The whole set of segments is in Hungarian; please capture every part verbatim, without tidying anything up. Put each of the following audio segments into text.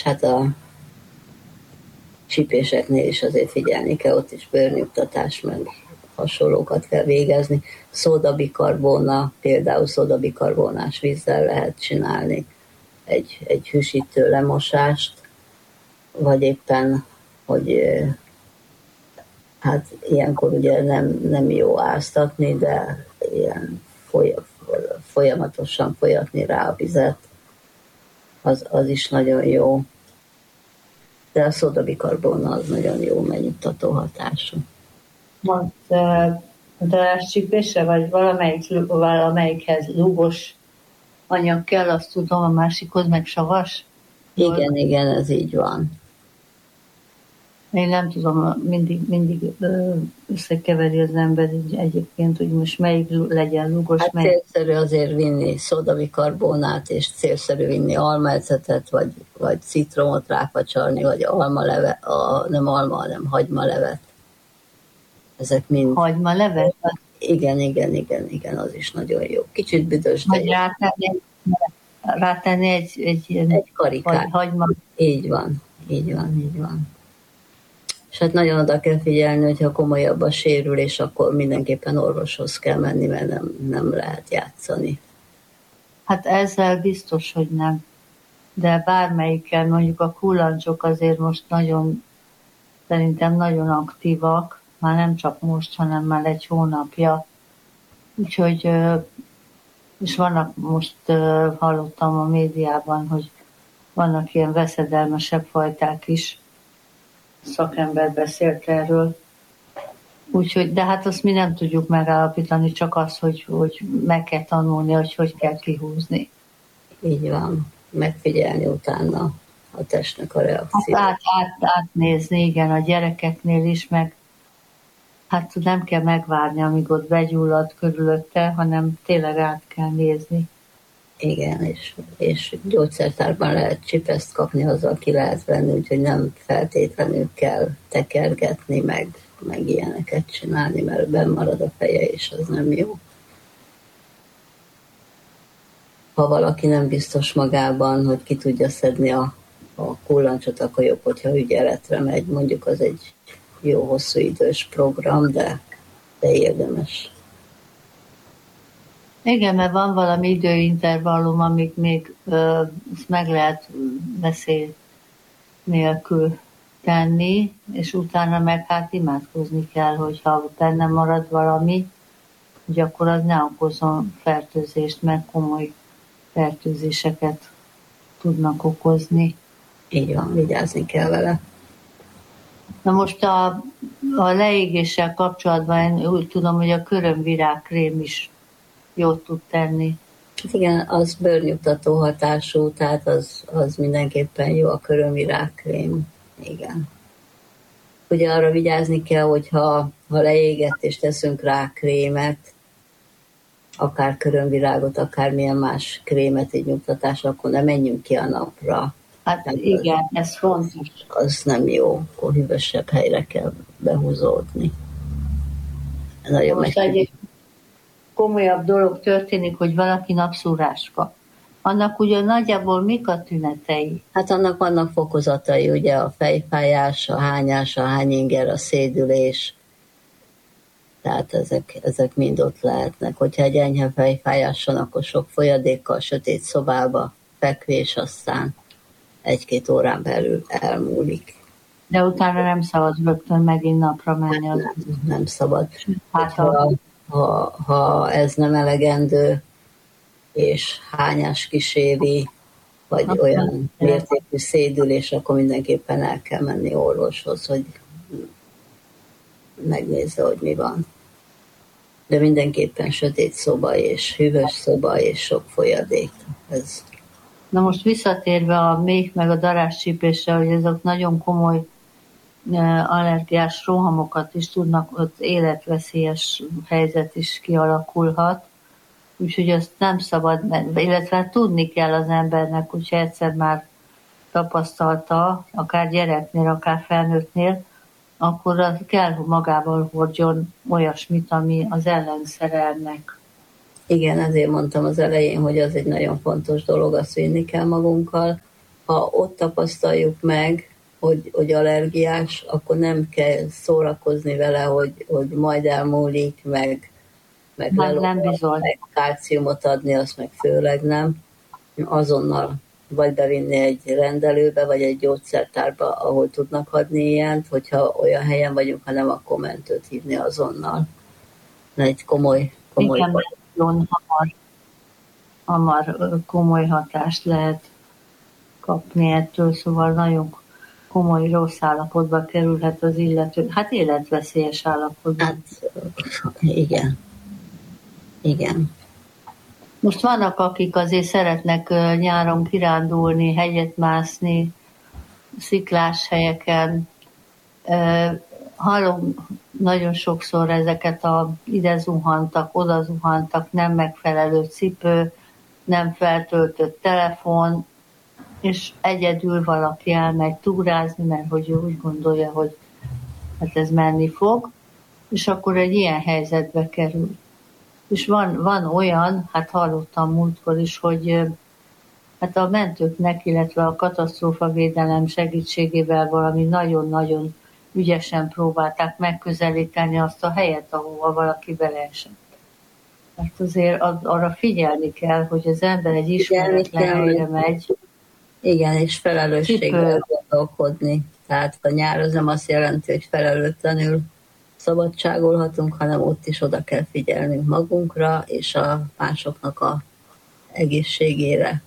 és hát a csípéseknél is azért figyelni kell, ott is bőrnyugtatás, meg hasonlókat kell végezni. Szódabikarbóna, például szódabikarbónás vízzel lehet csinálni egy, egy hűsítő lemosást, vagy éppen, hogy hát ilyenkor ugye nem, nem jó áztatni, de ilyen folyamatosan folyatni rá a vizet, az, az is nagyon jó. De a szódabikarbóna az nagyon jó megnyugtató hatású. Most a darázscsípésre, vagy valamelyik, valamelyikhez lúgos anyag kell, azt tudom, a másikhoz meg savas? Igen, Jól? igen, ez így van. Én nem tudom, mindig, mindig összekeveri az ember így egyébként, hogy most melyik legyen lúgos, hát melyik... célszerű azért vinni szódabikarbónát, és célszerű vinni almaecetet, vagy, vagy citromot ráfacsarni, vagy almaleve, a, nem alma, hanem hagymalevet. Ezek mind... Hagymalevet? Igen, igen, igen, igen, az is nagyon jó. Kicsit büdös, de... Vagy rátenni, rátenni egy, egy, egy karikát. Hagyma. Így van, így van, így van. És hát nagyon oda kell figyelni, hogyha komolyabb a sérülés, akkor mindenképpen orvoshoz kell menni, mert nem, nem lehet játszani. Hát ezzel biztos, hogy nem. De bármelyikkel, mondjuk a kullancsok azért most nagyon, szerintem nagyon aktívak, már nem csak most, hanem már egy hónapja. Úgyhogy, és vannak, most hallottam a médiában, hogy vannak ilyen veszedelmesebb fajták is, szakember beszélt erről. Úgyhogy, de hát azt mi nem tudjuk megállapítani, csak az, hogy, hogy meg kell tanulni, hogy hogy kell kihúzni. Így van, megfigyelni utána a testnek a reakciót. Hát át, át, átnézni, igen, a gyerekeknél is, meg hát nem kell megvárni, amíg ott begyullad körülötte, hanem tényleg át kell nézni. Igen, és, és gyógyszertárban lehet csipeszt kapni, azzal ki lehet venni, úgyhogy nem feltétlenül kell tekergetni, meg, meg ilyeneket csinálni, mert benn marad a feje, és az nem jó. Ha valaki nem biztos magában, hogy ki tudja szedni a, a kullancsot, akkor jobb, hogyha ügyeletre megy. Mondjuk az egy jó hosszú idős program, de, de érdemes. Igen, mert van valami időintervallum, amit még ö, meg lehet beszél nélkül tenni, és utána meg hát imádkozni kell, hogyha benne marad valami, hogy akkor az ne okozzon fertőzést, mert komoly fertőzéseket tudnak okozni. Így van, vigyázni kell vele. Na most a, a leégéssel kapcsolatban én úgy tudom, hogy a körömvirágkrém is jót tud tenni. Igen, az bőrnyugtató hatású, tehát az, az mindenképpen jó, a körömvirágkrém. Igen. Ugye arra vigyázni kell, hogyha ha leégett és teszünk rá krémet, akár körömvirágot, akár milyen más krémet, egy nyugtatásra, akkor ne menjünk ki a napra. Hát tehát igen, az, ez fontos. Az nem jó, akkor hűvösebb helyre kell behúzódni. Nagyon most egy komolyabb dolog történik, hogy valaki napszúrás kap. Annak ugye nagyjából mik a tünetei? Hát annak vannak fokozatai, ugye a fejfájás, a hányás, a hányinger, a szédülés. Tehát ezek, ezek mind ott lehetnek. Hogyha egy enyhe fejfájás van, akkor sok folyadékkal, sötét szobába, fekvés, aztán egy-két órán belül elmúlik. De utána nem szabad rögtön megint napra menni. Az... Nem, nem szabad. Hát ha, ha, ha ez nem elegendő, és hányás kíséri, vagy akkor olyan mértékű szédülés, akkor mindenképpen el kell menni orvoshoz, hogy megnézze, hogy mi van. De mindenképpen sötét szoba, és hűvös szoba, és sok folyadék. Ez... Na most visszatérve a méh meg a darázscsípésre, hogy ezek nagyon komoly allergiás rohamokat is tudnak, ott életveszélyes helyzet is kialakulhat. Úgyhogy azt nem szabad, illetve tudni kell az embernek, hogyha egyszer már tapasztalta, akár gyereknél, akár felnőttnél, akkor az kell magával hordjon olyasmit, ami az ellenszere ennek. Igen, ezért mondtam az elején, hogy az egy nagyon fontos dolog, azt vinni kell magunkkal, ha ott tapasztaljuk meg, hogy, hogy allergiás, akkor nem kell szórakozni vele, hogy, hogy majd elmúlik, meg, meg Már nem lelopva, bizony. meg kálciumot adni, azt meg főleg nem. Azonnal vagy bevinni egy rendelőbe, vagy egy gyógyszertárba, ahol tudnak adni ilyent, hogyha olyan helyen vagyunk, ha nem, akkor mentőt hívni azonnal. Egy komoly, komoly... Igen, nagyon hamar, hamar komoly hatást lehet kapni ettől, szóval nagyon komoly rossz állapotba kerülhet az illető. Hát életveszélyes állapotban. Hát igen. Igen. Most vannak, akik azért szeretnek nyáron kirándulni, hegyet mászni, sziklás helyeken. Hallom nagyon sokszor ezeket a ide zuhantak, oda zuhantak, nem megfelelő cipő, nem feltöltött telefon, és egyedül valaki elmegy túrázni, mert hogy ő úgy gondolja, hogy hát ez menni fog, és akkor egy ilyen helyzetbe kerül. És van, van olyan, hát hallottam múltkor is, hogy hát a mentőknek, illetve a katasztrófavédelem segítségével valami nagyon-nagyon ügyesen próbálták megközelíteni azt a helyet, ahova valaki beleesett. Hát azért arra figyelni kell, hogy az ember egy ismeretlen helyre megy. Igen, és felelősséggel gondolkodni. Tehát a nyár az nem azt jelenti, hogy felelőtlenül szabadságolhatunk, hanem ott is oda kell figyelnünk magunkra, és a másoknak a egészségére.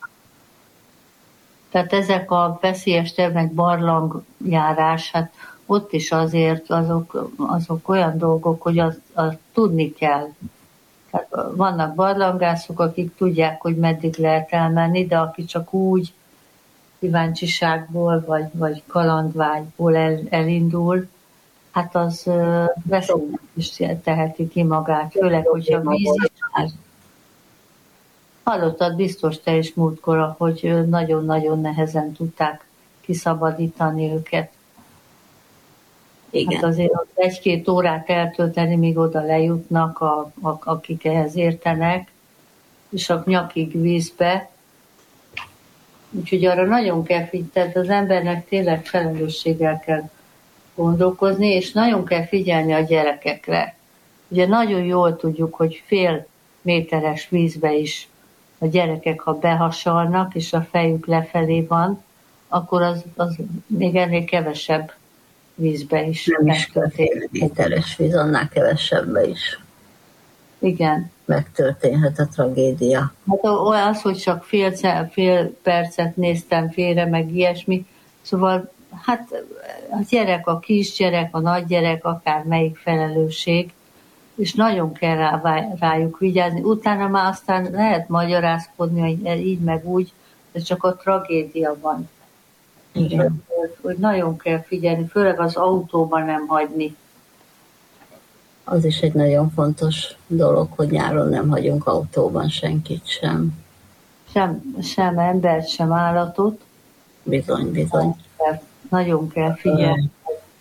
Tehát ezek a veszélyes termek, barlangjárás, hát ott is azért azok, azok olyan dolgok, hogy az, az tudni kell. Tehát vannak barlangászok, akik tudják, hogy meddig lehet elmenni, de aki csak úgy kíváncsiságból vagy, vagy kalandvágyból el, elindul, hát az veszélynek is teheti ki magát, főleg, hogyha víz is. Hallottad biztos te is múltkor, hogy nagyon-nagyon nehezen tudták kiszabadítani őket. Igen. Hát azért egy-két órát eltölteni, míg oda lejutnak, a, a, akik ehhez értenek, és a nyakig vízbe. Úgyhogy arra nagyon kell figyelni, az embernek tényleg felelősséggel kell gondolkozni, és nagyon kell figyelni a gyerekekre. Ugye nagyon jól tudjuk, hogy fél méteres vízbe is a gyerekek, ha behasalnak, és a fejük lefelé van, akkor az, az még ennél kevesebb vízbe is. Nem is fél méteres víz, annál kevesebbe is. Igen. Megtörténhet a tragédia. Hát az, hogy csak fél, fél percet néztem félre, meg ilyesmi, szóval hát a gyerek, a kisgyerek, a nagygyerek, akár melyik felelősség, és nagyon kell rá, rájuk vigyázni. Utána már aztán lehet magyarázkodni, hogy így meg úgy, de csak a tragédia van. Igen. Hogy, hogy nagyon kell figyelni, főleg az autóban nem hagyni. Az is egy nagyon fontos dolog, hogy nyáron nem hagyunk autóban senkit sem. Sem, sem embert, sem állatot. Bizony, bizony. Nagyon kell figyelni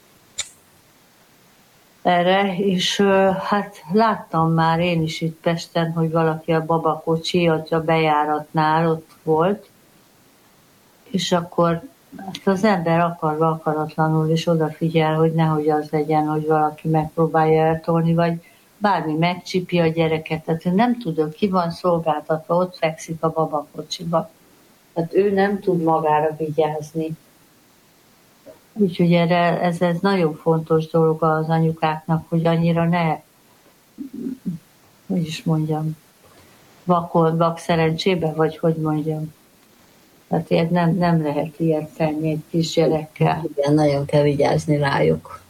erre, és hát láttam már én is itt Pesten, hogy valaki a babakocsi, ott a bejáratnál ott volt, és akkor hát az ember akarva akaratlanul is odafigyel, hogy nehogy az legyen, hogy valaki megpróbálja eltolni, vagy bármi megcsipi a gyereket. Tehát ő nem tud, ki van szolgáltatva, ott fekszik a babakocsiba. Tehát ő nem tud magára vigyázni. Úgyhogy erre, ez, ez nagyon fontos dolog az anyukáknak, hogy annyira ne, hogy is mondjam, vakon, vak szerencsébe, vagy hogy mondjam. Tehát ilyet nem, nem lehet ilyet tenni egy kisgyerekkel. Igen, nagyon kell vigyázni rájuk.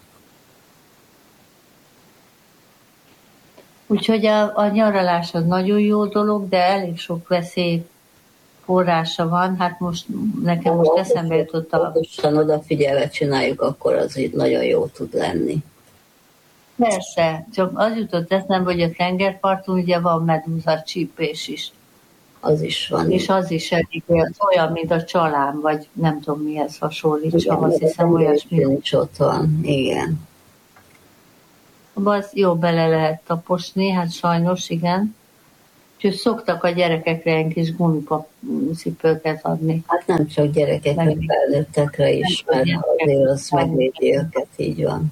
Úgyhogy a, a nyaralás az nagyon jó dolog, de elég sok veszély forrása van. Hát most nekem most eszembe jutott a... Pontosan odafigyelve csináljuk, akkor az így nagyon jó tud lenni. Persze, csak az jutott eszembe, hogy a tengerparton ugye van medúza csípés is. Az is van. És az is elég olyan, mint a csalám, vagy nem tudom mihez hasonlítsa, azt hiszem olyasmi. Nincs ott van, igen. Az jó bele lehet taposni, hát sajnos, igen. Úgyhogy szoktak a gyerekekre egy kis gumipapcipőket adni. Hát nem csak gyerekekre, felnőttekre is, mert azért az megvédi őket, így van.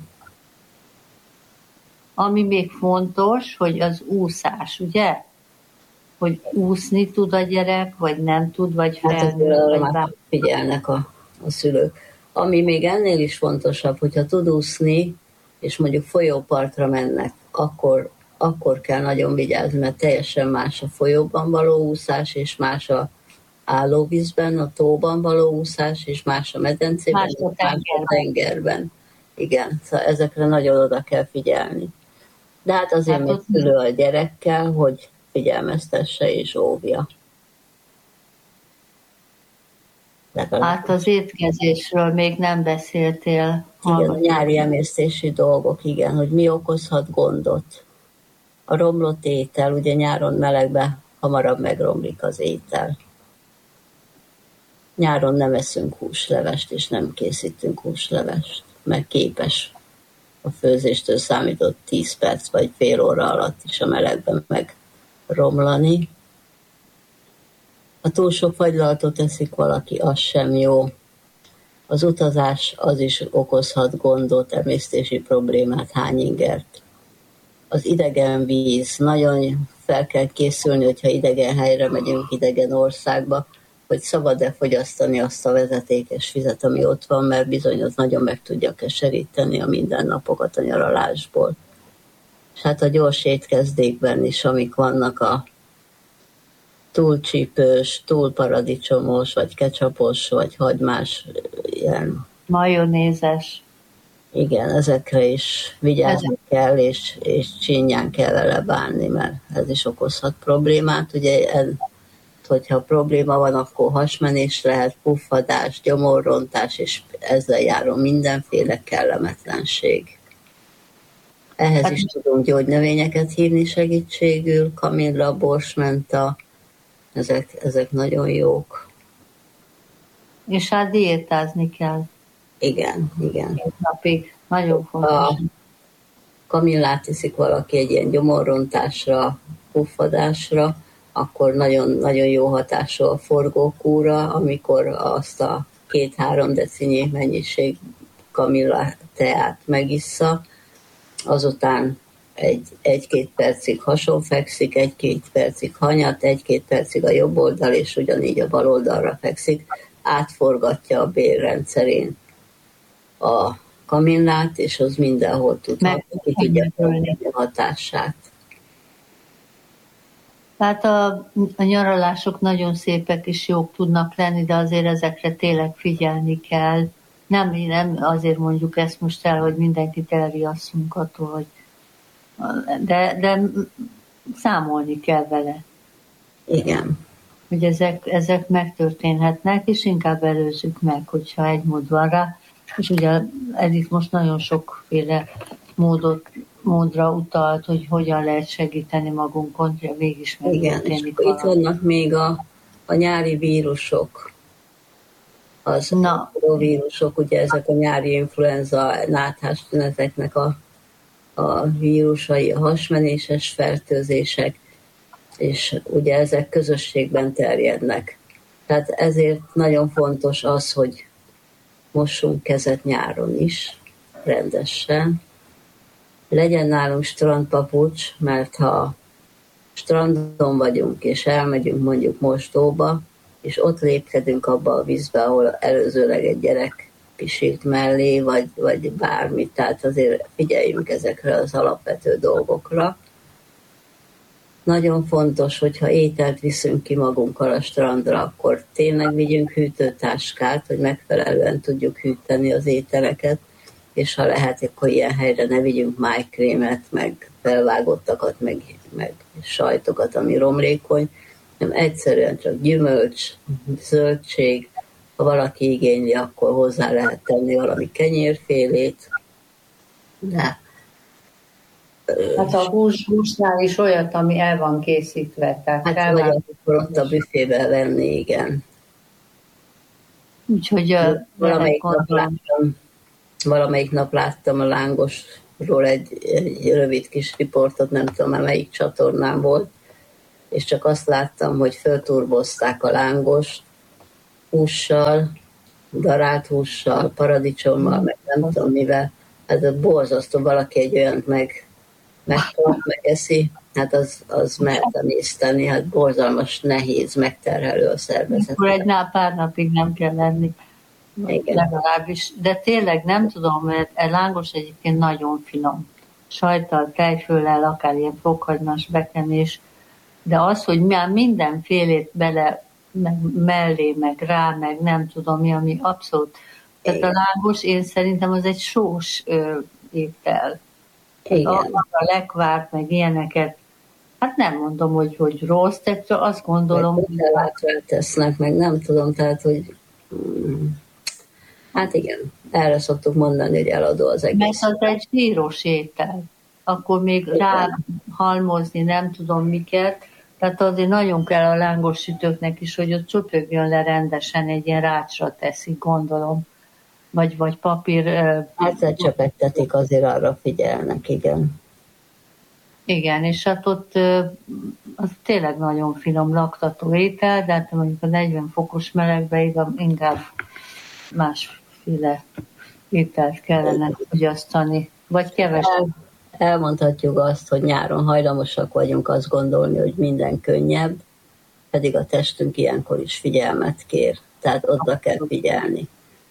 Ami még fontos, hogy az úszás, ugye? Hogy úszni tud a gyerek, vagy nem tud, vagy felnőtt, hát vagy már figyelnek a, a szülők. Ami még ennél is fontosabb, hogyha tud úszni, és mondjuk folyópartra mennek, akkor, akkor kell nagyon vigyázni, mert teljesen más a folyóban való úszás, és más a állóvízben, a tóban való úszás, és más a medencében, más a tengerben. Más a tengerben. Igen, szóval ezekre nagyon oda kell figyelni. De hát azért hát még szülő a gyerekkel, hogy figyelmeztesse és óvja. Hát az étkezésről még nem beszéltél. Igen, a nyári emésztési dolgok, igen, hogy mi okozhat gondot. A romlott étel, ugye nyáron melegben hamarabb megromlik az étel. Nyáron nem eszünk húslevest, és nem készítünk húslevest, mert képes a főzéstől számított tíz perc vagy fél óra alatt is a melegben megromlani. Ha túl sok fagylaltot eszik valaki, az sem jó. Az utazás az is okozhat gondot, emésztési problémát, hányingert. Az idegen víz, nagyon fel kell készülni, hogyha idegen helyre megyünk, idegen országba, hogy szabad-e fogyasztani azt a vezetékes vizet, ami ott van, mert bizony az nagyon meg tudja keseríteni a mindennapokat a nyaralásból. És hát a gyors étkezdékben is, amik vannak a túl csípős, túl paradicsomos, vagy ketchupos, vagy hagymás, ilyen... majonézes. Igen, ezekre is vigyázni Ezek. kell, és, és csinyán kell vele bánni, mert ez is okozhat problémát. Ugye, ez, hogyha probléma van, akkor hasmenés lehet, puffadás, gyomorrontás, és ezzel járó mindenféle kellemetlenség. Ehhez hát. is tudunk gyógynövényeket hívni segítségül, kamilla, borsmenta, ezek, ezek nagyon jók. És hát diétázni kell. Igen, igen. Egy napig. Nagyon fontos. A kamillát iszik valaki egy ilyen gyomorrontásra, puffadásra, akkor nagyon, nagyon jó hatású a forgókúra, amikor azt a két-három decinyi mennyiség kamilla teát megissza, azután egy, egy-két percig hason fekszik, egy-két percig hanyat, egy-két percig a jobb oldal, és ugyanígy a bal oldalra fekszik, átforgatja a bélrendszerén a kamillát, és az mindenhol tud, ki tudja tenni a hatását. Tehát a, a nyaralások nagyon szépek és jók tudnak lenni, de azért ezekre tényleg figyelni kell. Nem, nem azért mondjuk ezt most el, hogy mindenkit elriasszunk attól, hogy de, de számolni kell vele. Igen. Hogy ezek, ezek megtörténhetnek, és inkább előzzük meg, hogyha egy mód van rá. És ugye Edith most nagyon sokféle módot, módra utalt, hogy hogyan lehet segíteni magunkon, hogy mégis megtörténik. Igen, és itt vannak még a, a nyári vírusok. Az Na. a vírusok, ugye ezek a nyári influenza, náthás tüneteknek a, a vírusai, a hasmenéses fertőzések, és ugye ezek közösségben terjednek. Tehát ezért nagyon fontos az, hogy mossunk kezet nyáron is, rendesen. Legyen nálunk strandpapucs, mert ha strandon vagyunk, és elmegyünk mondjuk mosdóba, és ott lépkedünk abba a vízbe, ahol előzőleg egy gyerek pisilt mellé, vagy, vagy bármi, tehát azért figyeljünk ezekre az alapvető dolgokra. Nagyon fontos, hogyha ételt viszünk ki magunkkal a strandra, akkor tényleg vigyünk hűtőtáskát, hogy megfelelően tudjuk hűteni az ételeket, és ha lehet, akkor ilyen helyre ne vigyünk májkrémet, meg felvágottakat, meg, meg sajtokat, ami romlékony, hanem egyszerűen csak gyümölcs, zöldség, ha valaki igényli, akkor hozzá lehet tenni valami kenyérfélét, de hát a hús, húsnál is olyat, ami el van készítve. Tehát hát vagy akkor ott a büfébe venni, igen. Úgyhogy valamelyik nap, láttam, valamelyik nap láttam a Lángosról egy, egy rövid kis riportot, nem tudom, melyik csatornán volt, és csak azt láttam, hogy fölturbozták a lángost hússal, darált hússal, paradicsommal, meg nem tudom mivel. Hát az borzasztó, valaki egy olyant meg, megkap, megeszi, hát az, az mert emészteni, hát borzalmas, nehéz, megterhelő a szervezet. Akkor egy nap, pár napig nem kell lenni. Igen. Legalábbis, de tényleg nem tudom, mert a lángos egyébként nagyon finom. Sajttal, tejföllel, akár ilyen fokhagymás bekenés, de az, hogy már mindenfélét bele, meg mellé, meg rá, meg nem tudom mi, ami abszolút. Tehát a lángos, én szerintem az egy sós ö, étel. Igen. A, a lekvárt, meg ilyeneket, hát nem mondom, hogy, hogy rossz, de azt gondolom, hogy hogy tesznek, meg nem tudom, tehát, hogy hát igen, erre szoktuk mondani, hogy eladó az egész. Mert az egy zsíros étel. Akkor még rá halmozni nem tudom miket, tehát azért nagyon kell a lángos sütőknek is, hogy ott csöpögjön le rendesen, egy ilyen rácsra teszik, gondolom. Vagy, vagy papír... Egyszer csöpegtetik, azért arra figyelnek, igen. Igen, és hát ott az tényleg nagyon finom laktató étel, de hát mondjuk a negyven fokos melegbe inkább másféle ételt kellene fogyasztani, vagy kevesebb. Elmondhatjuk azt, hogy nyáron hajlamosak vagyunk azt gondolni, hogy minden könnyebb, pedig a testünk ilyenkor is figyelmet kér, tehát oda kell figyelni.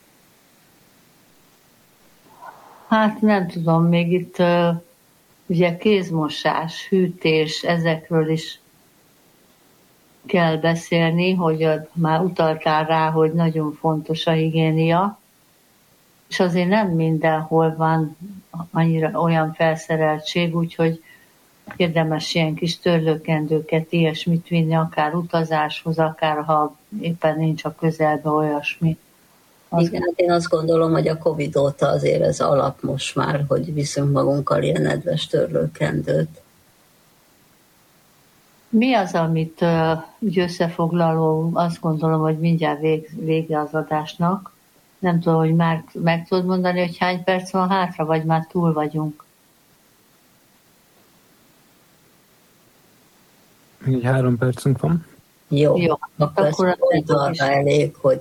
Hát nem tudom, még itt uh, ugye kézmosás, hűtés, ezekről is kell beszélni, hogy uh, már utaltál rá, hogy nagyon fontos a higiénia, és azért nem mindenhol van annyira olyan felszereltség, úgyhogy érdemes ilyen kis törlőkendőket, ilyesmit vinni, akár utazáshoz, akár ha éppen nincs a közelben olyasmi. Az... Igen, én azt gondolom, hogy a Covid óta azért ez alap most már, hogy viszünk magunkkal ilyen nedves törlőkendőt. Mi az, amit uh, úgy összefoglaló, azt gondolom, hogy mindjárt vég, vége az adásnak. Nem tudom, hogy már meg tudod mondani, hogy hány perc van hátra, vagy már túl vagyunk. Még három percünk van. Jó, Jó. akkor, akkor ez pont arra elég, hogy,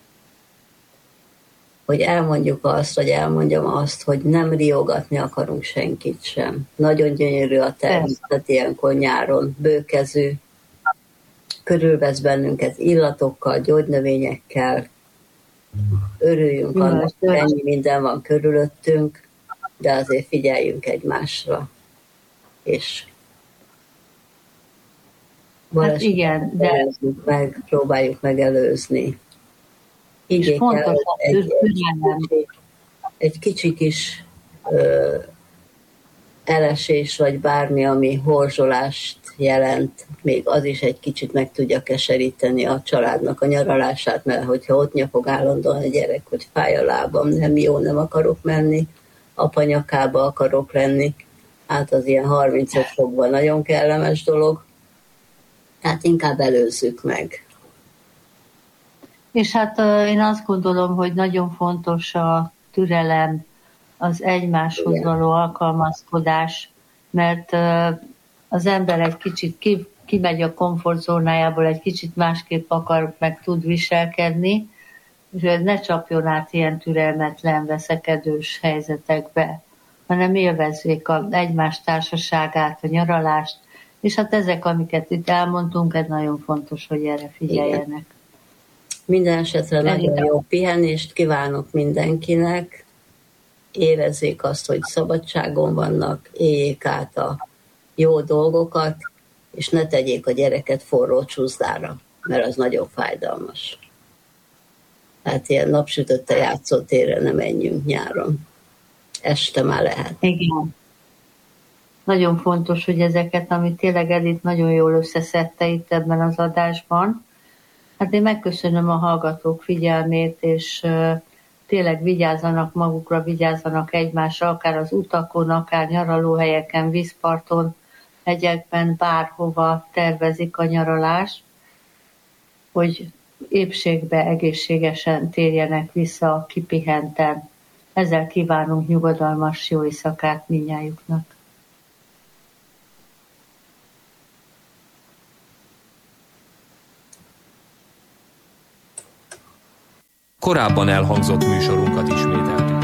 hogy elmondjuk azt, hogy elmondjam azt, hogy nem riogatni akarunk senkit sem. Nagyon gyönyörű a természet ilyenkor nyáron, bőkezű, körülvesz bennünket illatokkal, gyógynövényekkel, örüljünk mm. annak, hogy ennyi minden van körülöttünk, de azért figyeljünk egymásra. És hát igen, de meg, próbáljuk megelőzni. Így kell egy, egy, kicsi, egy kicsi kis ö, elesés, vagy bármi, ami horzsolást jelent, még az is egy kicsit meg tudja keseríteni a családnak a nyaralását, mert hogyha ott nyafog állandóan a gyerek, hogy fáj a lábam, nem jó, nem akarok menni, apa nyakába akarok lenni, hát az ilyen harmincöt fokban nagyon kellemes dolog, hát inkább előzzük meg. És hát én azt gondolom, hogy nagyon fontos a türelem, az egymáshoz igen. való alkalmazkodás, mert az ember egy kicsit ki, kimegy a komfortzónájából, egy kicsit másképp akar, meg tud viselkedni, és ne csapjon át ilyen türelmetlen, veszekedős helyzetekbe, hanem élvezzék a egymás társaságát, a nyaralást, és hát ezek, amiket itt elmondtunk, ez nagyon fontos, hogy erre figyeljenek. Igen. Minden esetre nagyon jó pihenést kívánok mindenkinek, érezzék azt, hogy szabadságon vannak, éljék át a jó dolgokat, és ne tegyék a gyereket forró csúszdára, mert az nagyon fájdalmas. Tehát ilyen napsütötte játszótérre ne menjünk nyáron. Este már lehet. Igen. Nagyon fontos, hogy ezeket, amit tényleg Edith nagyon jól összeszedte itt ebben az adásban. Hát én megköszönöm a hallgatók figyelmét, és tényleg vigyázzanak magukra, vigyázzanak egymásra, akár az utakon, akár nyaralóhelyeken, vízparton, hegyekben, bárhova tervezik a nyaralás, hogy épségbe egészségesen térjenek vissza kipihenten. Ezzel kívánunk nyugodalmas jó éjszakát mindnyájuknak. Korábban elhangzott műsorunkat ismételtük.